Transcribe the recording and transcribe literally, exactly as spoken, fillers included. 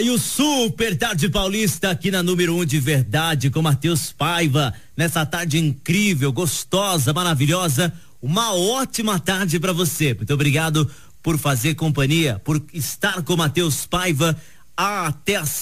e o Super Tarde Paulista aqui na número um de verdade com Matheus Paiva, nessa tarde incrível, gostosa, maravilhosa, uma ótima tarde para você. Muito obrigado por fazer companhia, por estar com Matheus Paiva até as